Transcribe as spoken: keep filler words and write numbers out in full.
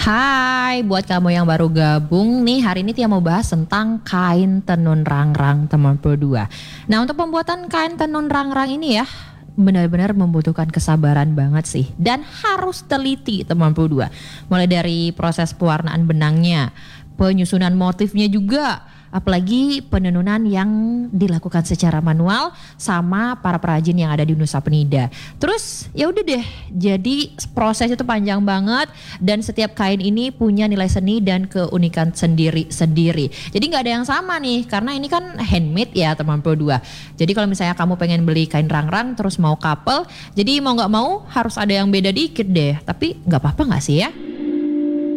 Hai, buat kamu yang baru gabung nih, hari ini Tia mau bahas tentang kain tenun rangrang teman dua. Nah, untuk pembuatan kain tenun rangrang ini ya benar-benar membutuhkan kesabaran banget sih dan harus teliti teman dua. Mulai dari proses pewarnaan benangnya, penyusunan motifnya juga, apalagi penenunan yang dilakukan secara manual sama para perajin yang ada di Nusa Penida. Terus ya udah deh, jadi proses itu panjang banget dan setiap kain ini punya nilai seni dan keunikan sendiri-sendiri. Jadi nggak ada yang sama nih karena ini kan handmade ya teman pro dua. Jadi kalau misalnya kamu pengen beli kain rangrang terus mau couple, jadi mau nggak mau harus ada yang beda dikit deh. Tapi nggak apa-apa nggak sih ya?